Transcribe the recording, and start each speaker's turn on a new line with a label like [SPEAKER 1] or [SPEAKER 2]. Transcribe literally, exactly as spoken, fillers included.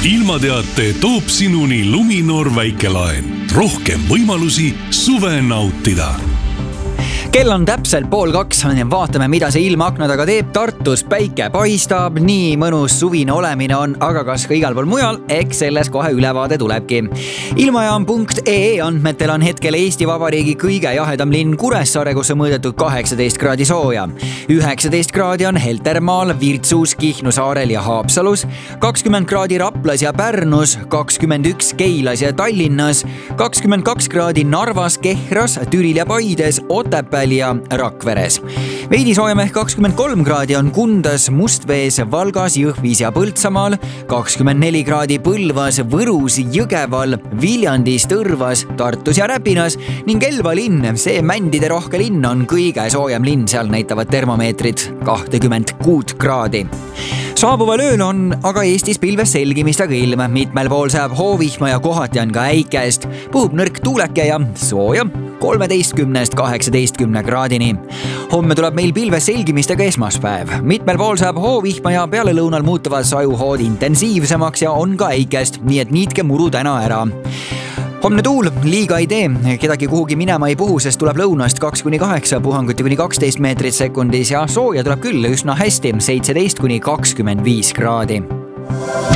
[SPEAKER 1] ilmateate toob sinuni Luminor väikelaen. Rohkem võimalusi suve nautida.
[SPEAKER 2] Kell on täpselt pool kaks ja vaatame, mida see ilm akna taga teeb. Tartus päike paistab, nii mõnus suvine olemine on, aga kas ka igal pool mujal, eks selles kohe ülevaade tulebki. Ilmajaam punkt ee andmetel on hetkel Eesti Vabariigi kõige jahedam linn Kuressaare, kus on mõõdetud kaheksateist kraadi sooja. üheksateist kraadi on Heltermaal, Virtsus, Kihnu saarel ja Haapsalus, kakskümmend kraadi Raplas ja Pärnus, kakskümmend üks Keilas ja Tallinnas, kakskümmend kaks kraadi Narvas, Kehras, Türil ja Paides, Otepääl ja Rakveres. Veidi soojem ehk kakskümmend kolm kraadi on Kundas, Mustvees, Valgas, Jõhvis ja Põltsamaal, kakskümmend neli kraadi Põlvas, Võrus, Jõgeval, Viljandis, Tõrvas, Tartus ja Räpinas ning Elva linn, see mändide rohke linn, on kõige soojem linn, seal näitavad termomeetrid kakskümmend kuus kraadi. Saabuval ööl on aga Eestis pilves selgimistega ilm, mitmel pool saab hoovihma ja kohati on ka äikest, puhub nõrk tuuleke ja sooja kolmeteistkümnest kaheksateistkümne kraadini. Homme tuleb meil pilves selgimistega esmaspäev. Mitmel pool saab hoovihma ja peale lõunal muutuvad sajuhood intensiivsemaks ja on ka äikest, nii et niitke muru täna ära. Homne tuul liiga ei tee, kedagi kuhugi minema ei puhu, sest tuleb lõunast kaks kuni kaheksa, puhanguti kuni kaksteist meetrit sekundis ja sooja tuleb küll üsna hästi, seitseteist kuni kakskümmend viis kraadi.